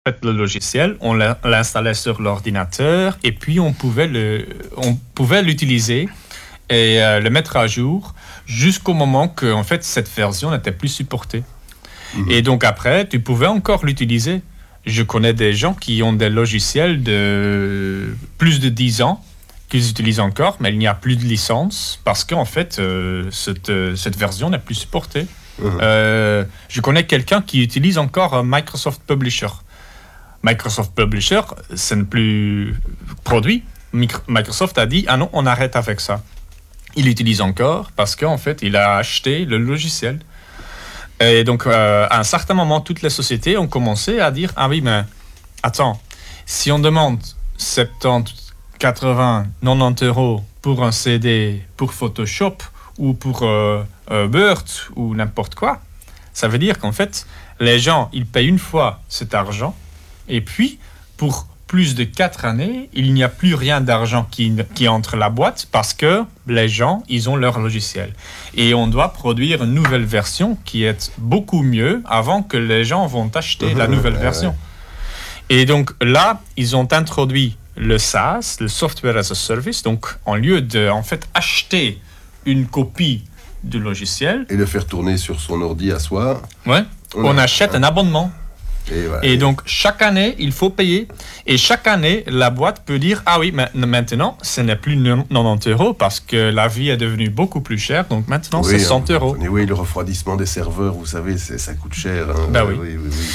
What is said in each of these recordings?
fait le logiciel, on l'installait sur l'ordinateur et puis on pouvait l'utiliser et le mettre à jour jusqu'au moment que en fait, cette version n'était plus supportée. Et donc après, tu pouvais encore l'utiliser. Je connais des gens qui ont des logiciels de plus de 10 ans qu'ils utilisent encore, mais il n'y a plus de licence parce qu'en fait, cette version n'est plus supportée. Je connais quelqu'un qui utilise encore Microsoft Publisher. Microsoft Publisher, ce n'est plus produit. Microsoft a dit « Ah non, on arrête avec ça ». Il l'utilise encore parce qu'en fait, il a acheté le logiciel. Et donc, à un certain moment, toutes les sociétés ont commencé à dire « Ah oui, mais attends, si on demande 70, 80, 90 € pour un CD, pour Photoshop ou pour Word ou n'importe quoi, ça veut dire qu'en fait, les gens, ils payent une fois cet argent et puis, pour plus de 4 années, il n'y a plus rien d'argent qui entre la boîte parce que les gens, ils ont leur logiciel. Et on doit produire une nouvelle version qui est beaucoup mieux avant que les gens vont acheter la nouvelle version. Et donc là, ils ont introduit le SaaS, le Software as a Service. Donc, en lieu de en fait, acheter une copie du logiciel... Et le faire tourner sur son ordi à soi. Ouais, on achète un abonnement. Et donc, chaque année, il faut payer. Et chaque année, la boîte peut dire « Ah oui, maintenant, ce n'est plus 90 € parce que la vie est devenue beaucoup plus chère. Donc maintenant, c'est 100 €. » Et oui, le refroidissement des serveurs, vous savez, ça coûte cher. Hein. Ben oui.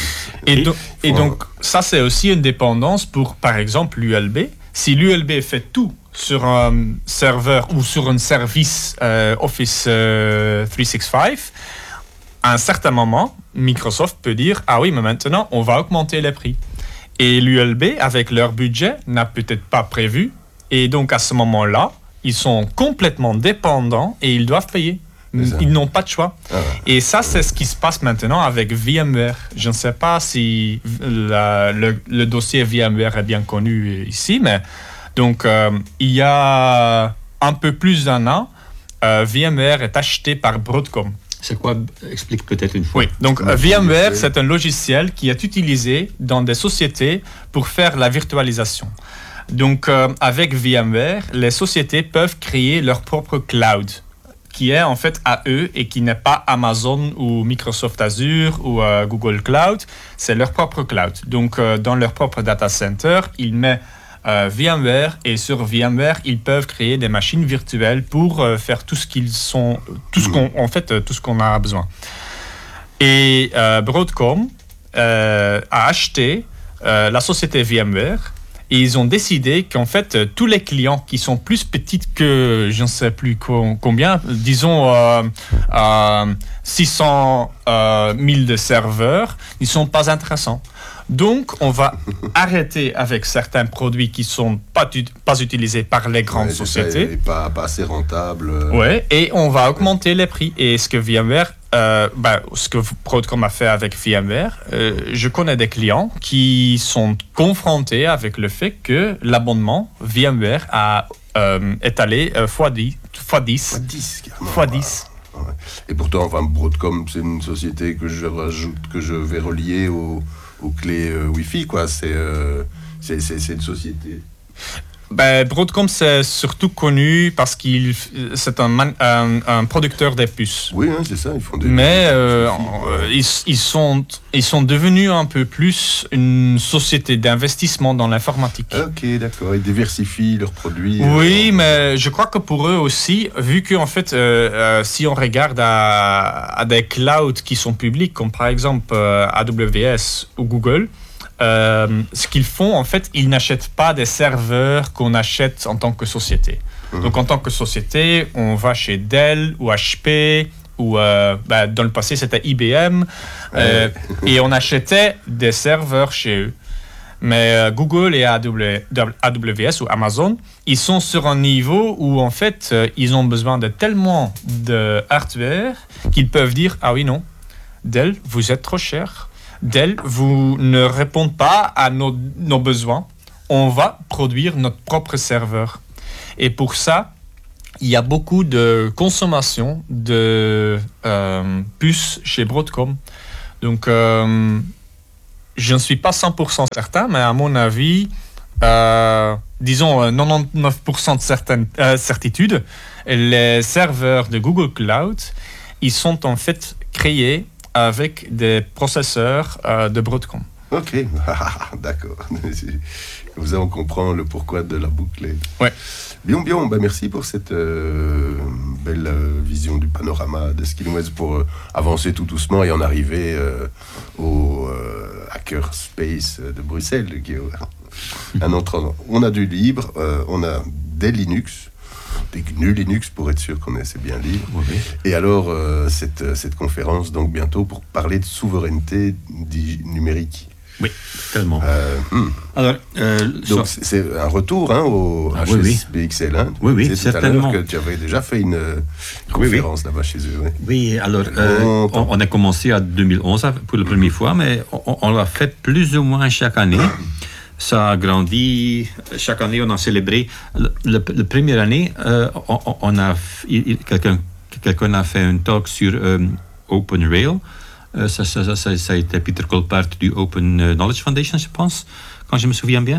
Et donc, ça, c'est aussi une dépendance pour, par exemple, l'ULB. Si l'ULB fait tout sur un serveur ou sur un service Office 365, à un certain moment, Microsoft peut dire « Ah oui, mais maintenant, on va augmenter les prix. » Et l'ULB, avec leur budget, n'a peut-être pas prévu. Et donc, à ce moment-là, ils sont complètement dépendants et ils doivent payer. Ils n'ont pas de choix. Et ça, c'est ce qui se passe maintenant avec VMware. Je ne sais pas si le dossier VMware est bien connu ici, mais donc, il y a un peu plus d'un an, VMware est acheté par Broadcom. C'est quoi? Explique peut-être une fois. Oui, donc VMware, c'est un logiciel qui est utilisé dans des sociétés pour faire la virtualisation. Donc, avec VMware, les sociétés peuvent créer leur propre cloud, qui est en fait à eux et qui n'est pas Amazon ou Microsoft Azure ou Google Cloud, c'est leur propre cloud. Donc, dans leur propre data center, ils mettent VMware et sur VMware, ils peuvent créer des machines virtuelles pour faire tout ce qu'on a besoin. Et Broadcom a acheté la société VMware et ils ont décidé qu'en fait, tous les clients qui sont plus petits que je ne sais plus combien, disons 600 000 de serveurs, ils ne sont pas intéressants. Donc, on va arrêter avec certains produits qui ne sont pas utilisés par les grandes sociétés. Et pas assez rentables. Ouais, et on va augmenter les prix. Et ce que VMware, ce que Broadcom a fait avec VMware, je connais des clients qui sont confrontés avec le fait que l'abonnement VMware est allé x10. Et pourtant, Broadcom, c'est une société que je vais relier aux clés Wi-Fi, quoi. C'est une société. Broadcom, c'est surtout connu parce qu'il c'est un producteur des puces. Oui, hein, c'est ça. Ils font des. Mais ils sont devenus un peu plus une société d'investissement dans l'informatique. Ok, d'accord. Ils diversifient leurs produits. Oui, mais je crois que pour eux aussi, vu qu'en fait, si on regarde à des clouds qui sont publics, comme par exemple AWS ou Google, ce qu'ils font, en fait, ils n'achètent pas des serveurs qu'on achète en tant que société. Donc, en tant que société, on va chez Dell ou HP ou dans le passé, c'était IBM et on achetait des serveurs chez eux. Mais Google et AWS ou Amazon, ils sont sur un niveau où, en fait, ils ont besoin de tellement de hardware qu'ils peuvent dire « Ah oui, non, Dell, vous êtes trop cher. Dell, vous ne répondez pas à nos besoins. On va produire notre propre serveur. » Et pour ça, il y a beaucoup de consommation de puces chez Broadcom. Donc, je ne suis pas 100% certain, mais à mon avis, disons 99% de certitude, les serveurs de Google Cloud, ils sont en fait créés avec des processeurs de Broadcom. Ok, d'accord. Vous on comprend le pourquoi de la boucle. Ouais. Bien, merci pour cette belle vision du panorama de ce qui nous reste pour avancer tout doucement et en arriver au Hackerspace de Bruxelles, qui est un autre endroit. On a du libre, on a des Linux, des GNU Linux pour être sûr qu'on est assez bien libre. Oui. Et alors, cette conférence, donc bientôt, pour parler de souveraineté numérique. Oui, tellement. Alors, donc c'est un retour au HSBXL. Hein. Oui, c'est certainement. tout à l'heure que tu avais déjà fait une conférence là-bas chez eux. Oui, alors on a commencé en 2011 pour la première fois, mais on l'a fait plus ou moins chaque année. Ça a grandi. Chaque année, on a célébré. La première année, quelqu'un a fait un talk sur Open Rail. Ça a été Peter Colpart du Open Knowledge Foundation, je pense, quand je me souviens bien.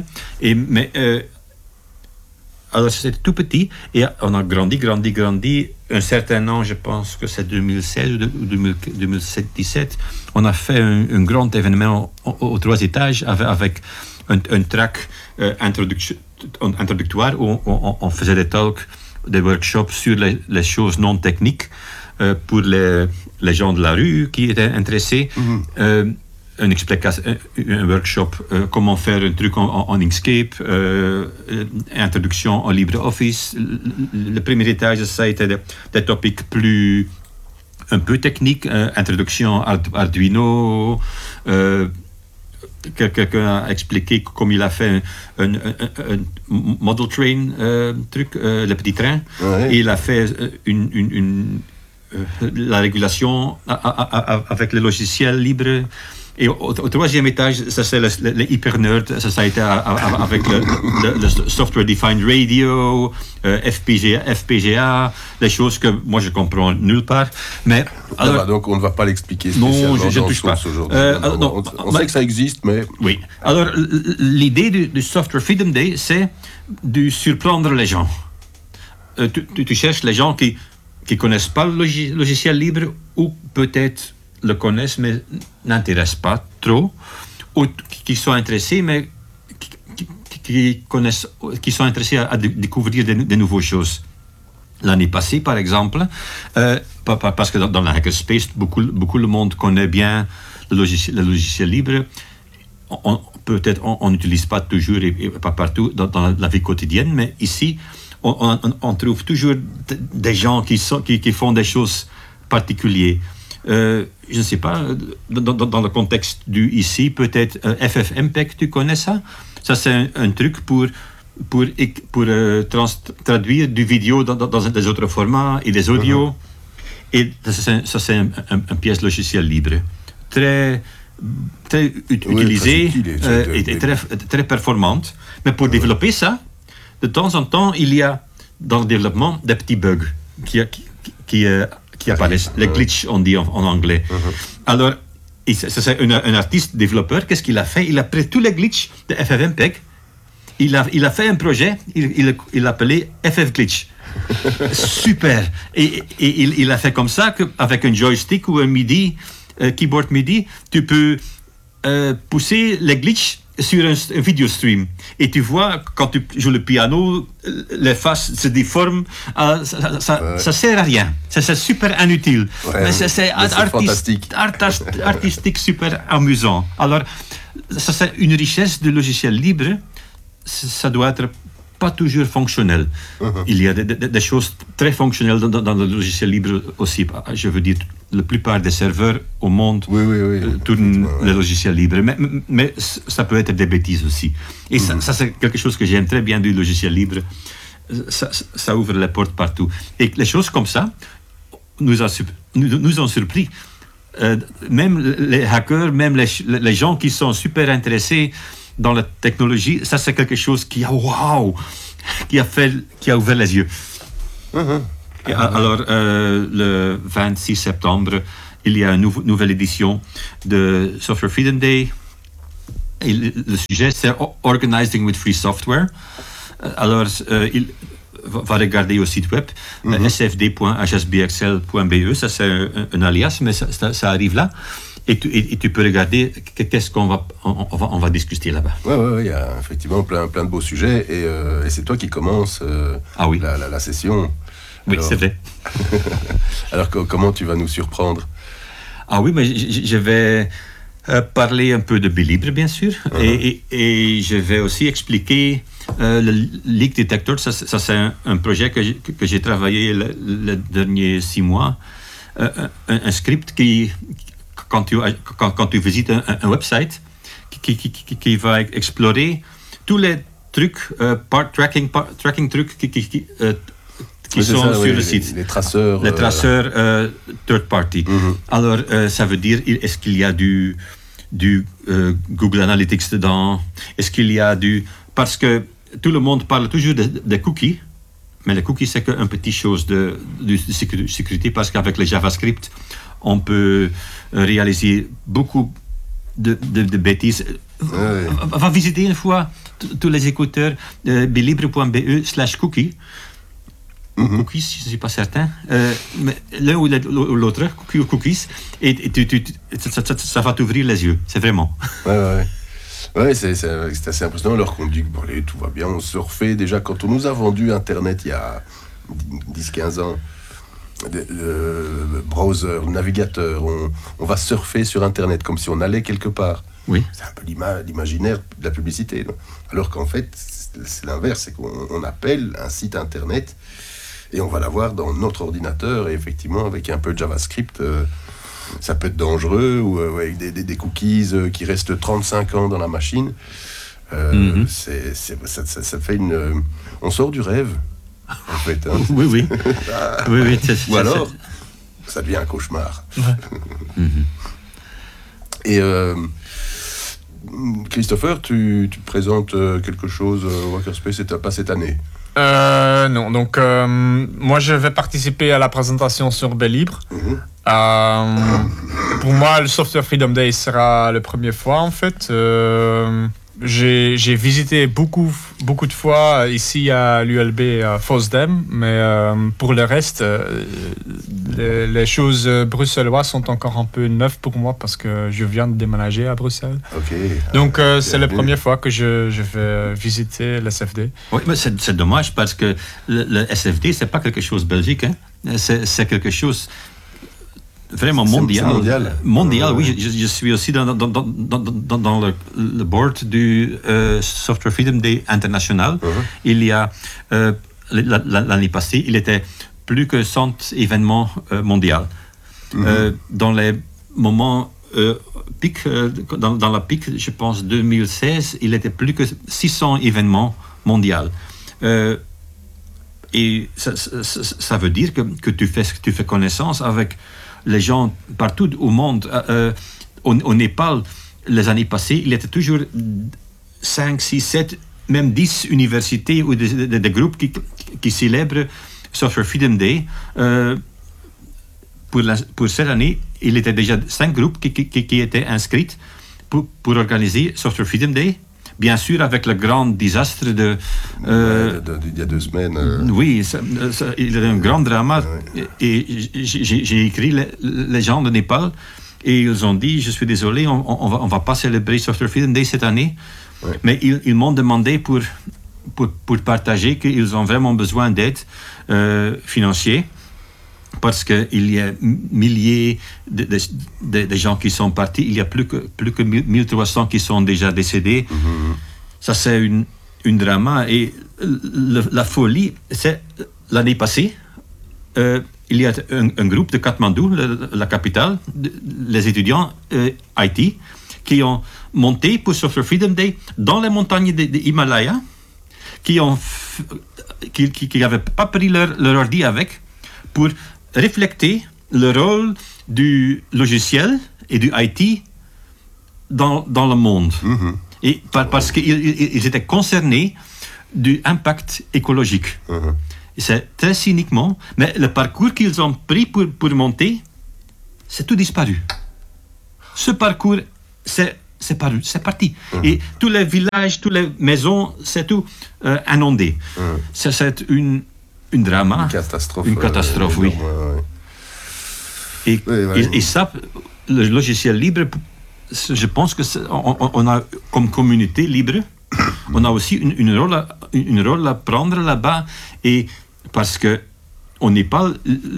Alors, c'était tout petit, et on a grandi. Un certain an, je pense que c'est 2016 ou 2017, on a fait un grand événement aux 3 étages avec un track introductoire où on faisait des talks, des workshops sur les choses non techniques pour les gens de la rue qui étaient intéressés. Un workshop, comment faire un truc en Inkscape, introduction en LibreOffice. Le premier étage, ça a été des topics un peu techniques, introduction à Arduino. Quelqu'un a expliqué comment il a fait un model train, le petit train. Ouais. Et il a fait la régulation avec le logiciel libre. Et au 3e étage, ça c'est les hyper nerds, ça a été avec le software defined radio, FPGA, des choses que moi je comprends nulle part. Mais alors, donc on ne va pas l'expliquer spécialement. Non, je ne touche pas. On sait que ça existe, mais oui. Alors l'idée du Software Freedom Day, c'est de surprendre les gens. Tu cherches les gens qui connaissent pas le logiciel libre ou peut-être le connaissent mais n'intéressent pas trop, ou qui sont intéressés mais qui sont intéressés à découvrir de nouvelles choses. L'année passée, par exemple, parce que dans la Hackerspace, beaucoup le monde connaît bien le logiciel libre. Peut-être on n'utilise pas toujours et pas partout dans la vie quotidienne, mais ici, on trouve toujours des gens qui font des choses particulières. Je ne sais pas, dans le contexte du ici, peut-être FFmpeg, tu connais ça? Ça, c'est un truc pour traduire du vidéo dans des autres formats et des audios. Et ça, c'est un pièce logiciel libre. Très utilisée et très performante. Mais pour développer ça, de temps en temps, il y a dans le développement des petits bugs qui apparaissent, les glitches on dit en anglais. Alors, c'est un artiste développeur, qu'est-ce qu'il a fait? Il a pris tous les glitches de FFmpeg, il a fait un projet, il l'appelait FFglitch. Super. Et il a fait comme ça, qu'avec un joystick ou un MIDI, keyboard MIDI, tu peux pousser les glitches sur un vidéo stream. Et tu vois, quand tu joues le piano, les faces se déforment. Ça sert à rien. C'est super inutile. Ouais, mais c'est artistique, super amusant. Alors, ça c'est une richesse du logiciel libre. Ça doit être pas toujours fonctionnel. Il y a des choses très fonctionnelles dans le logiciel libre aussi. Je veux dire, la plupart des serveurs au monde tournent le logiciel libre. Mais ça peut être des bêtises aussi. Et ça c'est quelque chose que j'aime très bien du logiciel libre. Ça ouvre les portes partout. Et les choses comme ça nous ont surpris. Même les hackers, même les gens qui sont super intéressés dans la technologie, ça c'est quelque chose qui a ouvert les yeux. Alors, le 26 septembre, il y a une nouvelle édition de Software Freedom Day Et le sujet, c'est Organizing with Free Software. Alors, il va regarder au site web, sfd.hsbxl.be, ça c'est un alias, mais ça arrive là. Et tu peux regarder qu'est-ce qu'on va discuter là-bas. Ouais, il y a effectivement plein de beaux sujets, et c'est toi qui commences la session. Oui, c'est vrai. Alors, comment tu vas nous surprendre? Ah oui, mais je vais parler un peu de Belibre, bien sûr, et je vais aussi expliquer le Leak Detector. Ça c'est un projet que j'ai travaillé les derniers 6 mois. Un script qui, quand tu visites un website, qui va explorer tous les trucs, tracking trucs qui sont sur le site. Les traceurs. Les traceurs third party. Alors, ça veut dire, est-ce qu'il y a du Google Analytics dedans? Est-ce qu'il y a parce que tout le monde parle toujours des cookies, mais les cookies, c'est qu'une petite chose de sécurité, parce qu'avec le JavaScript, on peut réaliser beaucoup de bêtises. Va visiter une fois tous les écouteurs belibre.be/cookie. Cookies, je ne suis pas certain, mais l'un ou l'autre, cookies, et ça va t'ouvrir les yeux, c'est vraiment. Ouais, c'est assez impressionnant. Alors qu'on dit que allez, tout va bien, on surfait déjà quand on nous a vendu Internet il y a 10-15 ans. Le browser, le navigateur, on va surfer sur Internet comme si on allait quelque part. Oui. C'est un peu l'imaginaire de la publicité. Non? Alors qu'en fait, c'est l'inverse, c'est qu'on appelle un site Internet et on va l'avoir dans notre ordinateur, et effectivement, avec un peu de JavaScript, ça peut être dangereux, ou avec des cookies qui restent 35 ans dans la machine. Ça fait une... On sort du rêve, en fait. Hein. Oui. Oui, ou alors, ça devient un cauchemar. Et Christopher, tu présentes quelque chose au Hackerspace, pas cette année? Non, donc moi je vais participer à la présentation sur Belibre. Pour moi, le Software Freedom Day sera la première fois en fait. J'ai visité beaucoup de fois ici à l'ULB à FOSDEM, mais pour le reste, les choses bruxelloises sont encore un peu neuves pour moi parce que je viens de déménager à Bruxelles. Donc c'est la première fois que je vais visiter le SFD. Oui, mais c'est dommage parce que le SFD, c'est pas quelque chose belgique, hein. C'est quelque chose vraiment mondial. Mondial, oui. Je suis aussi dans le board du Software Freedom Day International. Il y a l'année passée, il était plus que 100 événements mondiaux. Dans les moments pic, dans la pic, je pense 2016, il était plus que 600 événements mondiaux. Et ça veut dire que tu fais connaissance avec les gens partout au monde. Au Népal, les années passées, il était toujours 5, 6, 7, même 10 universités ou des groupes qui célèbrent Software Freedom Day. Pour cette année, il était déjà 5 groupes qui étaient inscrits pour organiser Software Freedom Day. Bien sûr, avec le grand désastre il y a 2 semaines. Oui, il y a un grand drama. Et j'ai écrit les gens de Népal et ils ont dit, je suis désolé, on va pas célébrer Software Freedom Day cette année. Mais ils m'ont demandé pour partager qu'ils ont vraiment besoin d'aide financière. Parce qu'il y a milliers de gens qui sont partis, il y a plus que 1300 qui sont déjà décédés. Ça, c'est une drama. Et la folie, c'est l'année passée, il y a un groupe de Katmandou, la capitale, les étudiants IT, qui ont monté pour Software Freedom Day dans les montagnes de Himalaya, qui n'avaient pas pris leur ordi avec, pour refléter le rôle du logiciel et du IT dans le monde. Et parce qu'ils étaient concernés du impact écologique. C'est très cyniquement, mais le parcours qu'ils ont pris pour monter, c'est tout disparu. Ce parcours, c'est c'est parti. Et tous les villages, toutes les maisons, c'est tout inondé. C'est une drama. Une catastrophe, oui. Ouais. Et ça, le logiciel libre, je pense que on a comme communauté libre, on a aussi une rôle à prendre là-bas, et parce que on n'est pas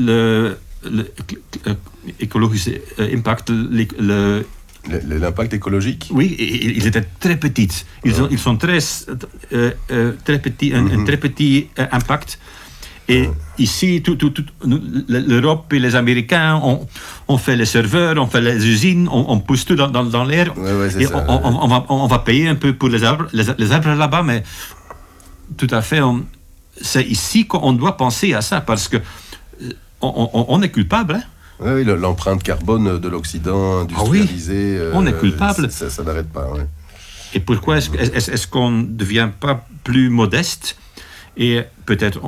l'écologique impact, l'impact écologique. Oui, ils étaient très petits. Ils sont très petits, un très petit impact. Et ici, l'Europe et les Américains ont fait les serveurs, on fait les usines, on pousse tout dans l'air. Ouais, et on va payer un peu pour les arbres là-bas, mais tout à fait, c'est ici qu'on doit penser à ça, parce que on est culpable. Hein? Oui, l'empreinte carbone de l'Occident industrialisé, on est culpable. Ça n'arrête pas. Ouais. Et pourquoi est-ce qu'on ne devient pas plus modeste et peut-être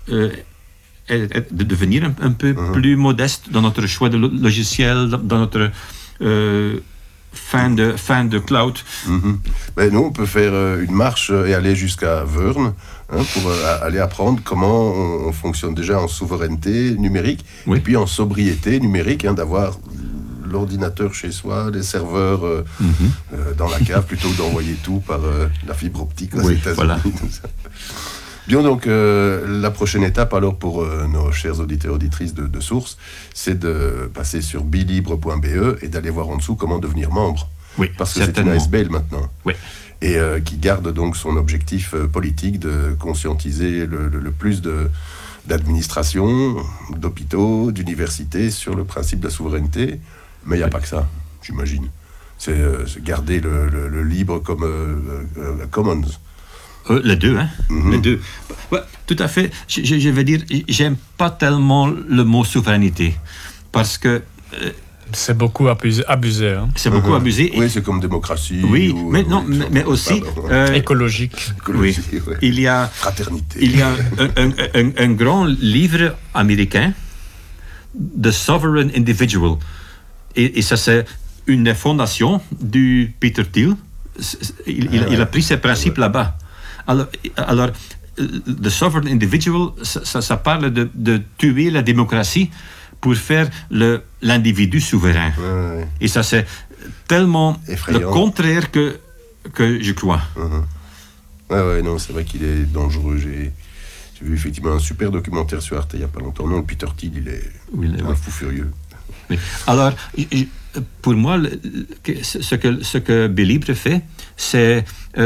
de devenir un peu plus modeste dans notre choix de logiciel, dans notre fin de cloud. Ben, nous, on peut faire une marche et aller jusqu'à Wern pour aller apprendre comment on fonctionne déjà en souveraineté numérique et puis en sobriété numérique, d'avoir l'ordinateur chez soi, les serveurs dans la cave, plutôt que d'envoyer tout par la fibre optique aux États-Unis. Voilà. Bien, donc, la prochaine étape, alors, pour nos chers auditeurs et auditrices de Source, c'est de passer sur bilibre.be et d'aller voir en dessous comment devenir membre. Oui, parce que c'est une ASBL maintenant. Oui. Et qui garde donc son objectif politique de conscientiser le plus d'administrations, d'hôpitaux, d'universités sur le principe de la souveraineté. Mais il n'y a pas que ça, j'imagine. C'est garder le libre comme commons. Les deux, hein. Les deux. Ouais, tout à fait. Je vais dire, j'aime pas tellement le mot souveraineté, parce que c'est beaucoup abusé. Hein. C'est beaucoup abusé. Oui, c'est comme démocratie. Oui, mais aussi écologique. Oui. Ouais. Il y a fraternité. Il y a un grand livre américain, The Sovereign Individual, et ça c'est une des fondations du Peter Thiel. Il a pris ces principes là-bas. Alors, The Sovereign Individual, ça parle de tuer la démocratie pour faire l'individu souverain. Ouais. Et ça, c'est tellement effrayant. Le contraire que je crois. Ouais, non, c'est vrai qu'il est dangereux. J'ai vu effectivement un super documentaire sur Arte il n'y a pas longtemps. Non, le Peter Thiel, il est un fou furieux. Oui. Alors, pour moi, ce que Bilibre fait, c'est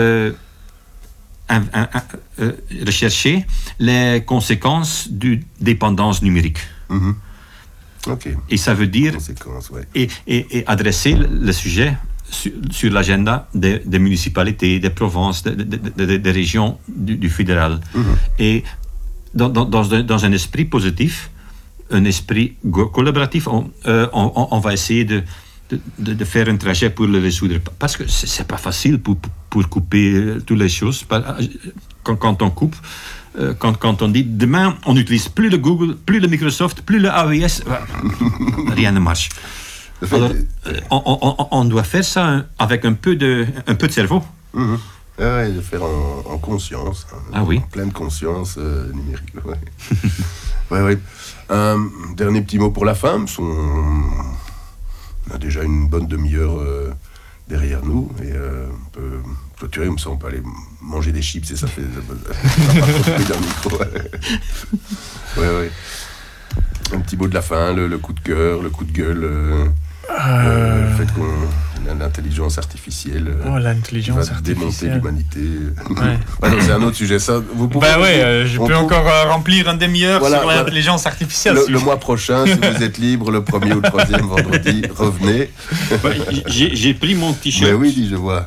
rechercher les conséquences de dépendance numérique. Okay. Et ça veut dire ouais. et adresser le sujet sur l'agenda des municipalités, des provinces, des régions du fédéral. Et dans un esprit positif, un esprit collaboratif, on va essayer de faire un trajet pour le résoudre. Parce que c'est pas facile pour couper toutes les choses. Quand on coupe, quand on dit demain, on n'utilise plus le Google, plus le Microsoft, plus le AWS, rien ne marche. Alors, on doit faire ça avec un peu de cerveau. Ouais, de faire en conscience. Ah oui. En pleine conscience numérique. Ouais. Ouais. Un dernier petit mot pour la fin. On a déjà une bonne demi-heure derrière nous et on peut clôturer comme ça, on peut aller manger des chips et ça fait d'un micro. Ouais. Un petit mot de la fin, le coup de cœur, le coup de gueule, le fait qu'on a l'intelligence artificielle va démonter l'humanité. Ouais. Non, c'est un autre sujet. Ça, vous pouvez, je peux encore remplir une demi-heure sur l'intelligence artificielle. Le mois prochain, si vous êtes libre, le 1er ou le 3e vendredi, revenez. J'ai pris mon t-shirt. Mais oui, je vois.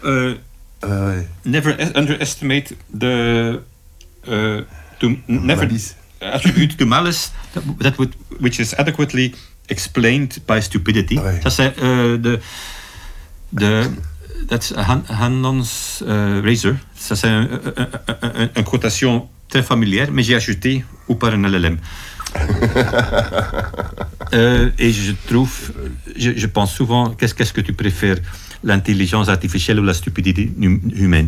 Never underestimate never attribute to malice which is adequately explained by stupidity. Ouais. Ça c'est that's Hanon's razor. Ça c'est une quotation très familière, mais j'ai ajouté ou par un LLM. Et je pense souvent, qu'est-ce que tu préfères, l'intelligence artificielle ou la stupidité humaine.